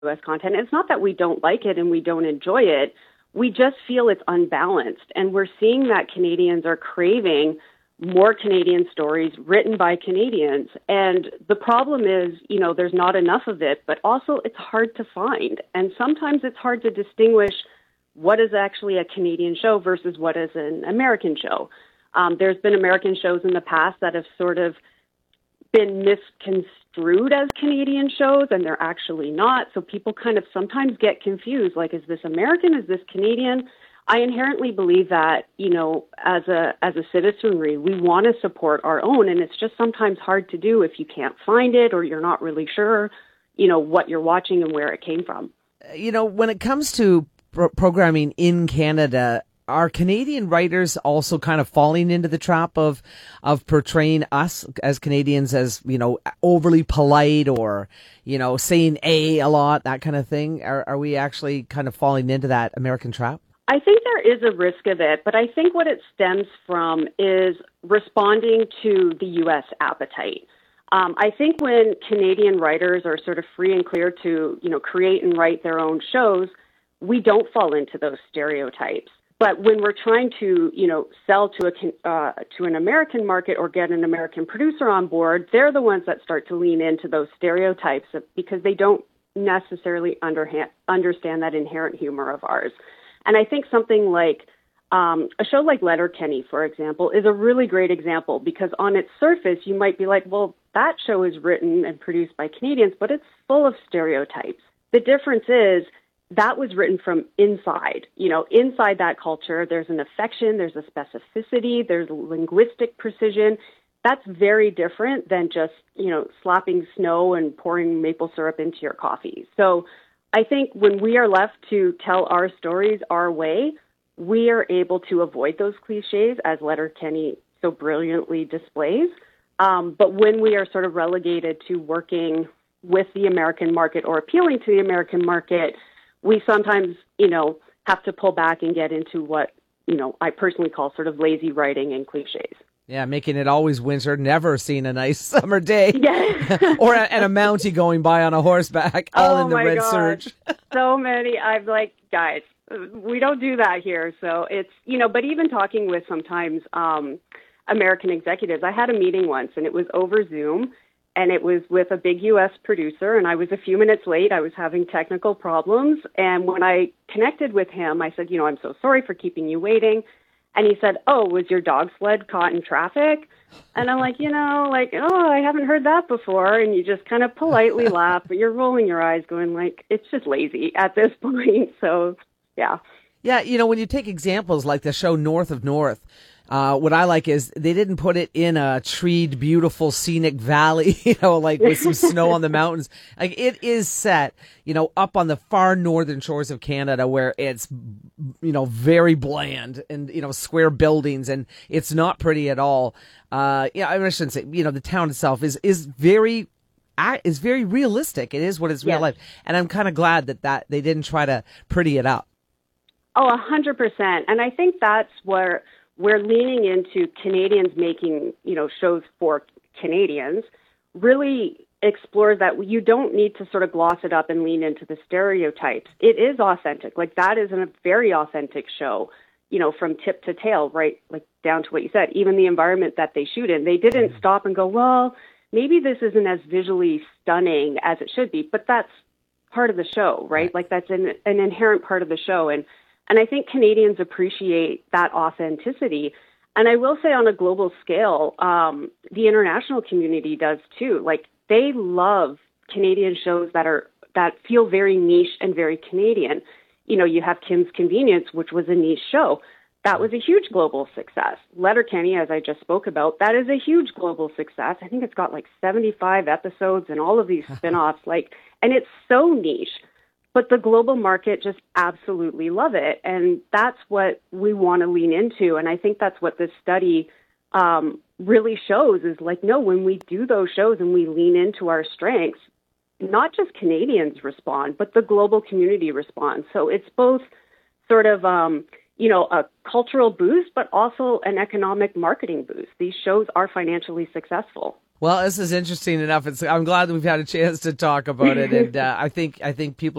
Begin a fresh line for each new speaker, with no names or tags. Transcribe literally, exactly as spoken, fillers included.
U S content. It's not that we don't like it and we don't enjoy it. We just feel it's unbalanced. And we're seeing that Canadians are craving more Canadian stories written by Canadians. And the problem is, you know, there's not enough of it, but also it's hard to find. And sometimes it's hard to distinguish what is actually a Canadian show versus what is an American show. Um, there's been American shows in the past that have sort of been misconstrued as Canadian shows, and they're actually not. So people kind of sometimes get confused, like, is this American? Is this Canadian? I inherently believe that, you know, as a as a citizenry, we want to support our own, and it's just sometimes hard to do if you can't find it or you're not really sure, you know, what you're watching and where it came from.
You know, when it comes to pro- programming in Canada, are Canadian writers also kind of falling into the trap of of portraying us as Canadians as, you know, overly polite or, you know, saying a a lot, that kind of thing? Are, are we actually kind of falling into that American trap?
I think there is a risk of it, but I think what it stems from is responding to the U S appetite. Um, I think when Canadian writers are sort of free and clear to, you know, create and write their own shows, we don't fall into those stereotypes. But when we're trying to, you know, sell to a uh, to an American market or get an American producer on board, they're the ones that start to lean into those stereotypes because they don't necessarily underhand, understand that inherent humor of ours. And I think something like um, a show like Letterkenny, for example, is a really great example because on its surface, you might be like, well, that show is written and produced by Canadians, but it's full of stereotypes. The difference is that was written from inside. You know, inside that culture, there's an affection, there's a specificity, there's linguistic precision. That's very different than just, you know, slapping snow and pouring maple syrup into your coffee. So I think when we are left to tell our stories our way, we are able to avoid those cliches, as Letterkenny so brilliantly displays. Um, but when we are sort of relegated to working with the American market or appealing to the American market, we sometimes, you know, have to pull back and get into what, you know, I personally call sort of lazy writing and cliches.
Yeah, making it always winter, never seen a nice summer day.
Yes.
or a, and a Mountie going by on a horseback, all
oh
in the
my
red
God.
surge.
So many. I'm like, guys, we don't do that here. So it's, you know, but even talking with sometimes um, American executives, I had a meeting once and it was over Zoom and it was with a big U S producer and I was a few minutes late. I was having technical problems. And when I connected with him, I said, you know, I'm so sorry for keeping you waiting. And he said, oh, was your dog sled caught in traffic? And I'm like, you know, like, oh, I haven't heard that before. And you just kind of politely laugh, but you're rolling your eyes going like, it's just lazy at this point. So, yeah.
Yeah, you know, when you take examples like the show North of North, uh, what I like is they didn't put it in a treed, beautiful, scenic valley, you know, like with some snow on the mountains. Like it is set, you know, up on the far northern shores of Canada where it's, you know, very bland and, you know, square buildings and it's not pretty at all. Uh, yeah, I shouldn't say, you know, the town itself is, is very, is very realistic. It is what it's real
Yes.
life. And I'm kind of glad that, that they didn't try to pretty it up.
Oh, a hundred percent. And I think that's where we're leaning into Canadians making, you know, shows for Canadians really explores that you don't need to sort of gloss it up and lean into the stereotypes. It is authentic. Like that is a very authentic show, you know, from tip to tail, right? Like down to what you said, even the environment that they shoot in, they didn't stop and go, well, maybe this isn't as visually stunning as it should be, but that's part of the show, right? right. Like that's an, an inherent part of the show. And And I think Canadians appreciate that authenticity. And I will say on a global scale, um, the international community does too. Like they love Canadian shows that are that feel very niche and very Canadian. You know, you have Kim's Convenience, which was a niche show. That was a huge global success. Letterkenny, as I just spoke about, that is a huge global success. I think it's got like seventy-five episodes and all of these spin-offs. Like, and it's so niche. But the global market just absolutely love it. And that's what we want to lean into. And I think that's what this study um, really shows is like, no, when we do those shows and we lean into our strengths, not just Canadians respond, but the global community responds. So it's both sort of, um, you know, a cultural boost, but also an economic marketing boost. These shows are financially successful.
Well, this is interesting enough. It's, I'm glad that we've had a chance to talk about it, and uh, I think I think people